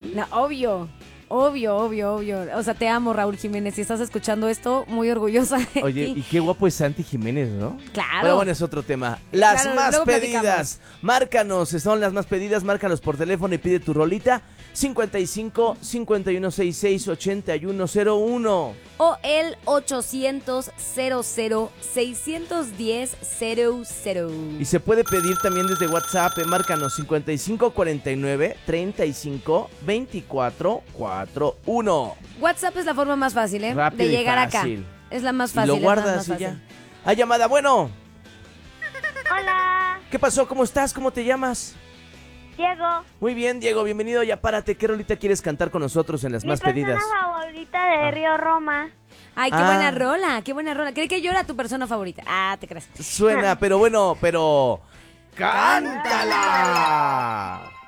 No, obvio. Obvio. O sea, te amo, Raúl Jiménez. Si estás escuchando esto, muy orgullosa de Oye, ti. y qué guapo es Santi Jiménez, ¿no? Claro. Pero bueno, es otro tema. Las Claro, más luego pedidas. platicamos. Márcanos, son las más pedidas. Márcanos por teléfono y pide tu rolita. 55 5166 8101. O el 800 00 610 00. Y se puede pedir también desde WhatsApp. Márcanos 55 49 35 24 41. WhatsApp es la forma más fácil, ¿eh? Rápido de y llegar fácil. acá. Es la más Y fácil. lo es la guardas más y fácil. ya. ¡Hay llamada! Bueno. Hola, ¿Qué pasó? ¿Cómo estás? ¿Cómo te llamas? Diego. Muy bien, Diego, bienvenido. Ya párate. ¿Qué rolita quieres cantar con nosotros en las Mi más persona pedidas? favorita de Río Roma. Ay, qué buena rola, qué buena rola. Creí que yo era tu persona favorita. Ah, te creas. Suena, pero bueno, pero... ¡Cántala!